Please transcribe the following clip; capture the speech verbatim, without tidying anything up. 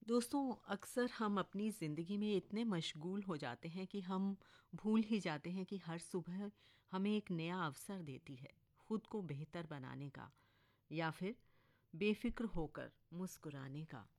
दोस्तों, अक्सर हम अपनी ज़िंदगी में इतने मशगूल हो जाते हैं कि हम भूल ही जाते हैं कि हर सुबह हमें एक नया अवसर देती है खुद को बेहतर बनाने का या फिर बेफिक्र होकर मुस्कुराने का।